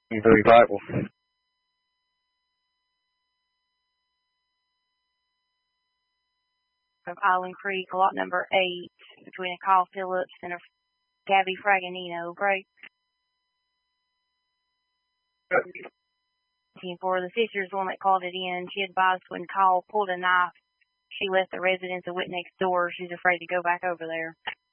Bible. Of Island Creek, lot number 8, between a Kyle Phillips and a Gabby Fraganino, right? For the sister's the one that called it in. She advised when Kyle pulled a knife, she left the residence of Whit next door. She's afraid to go back over there.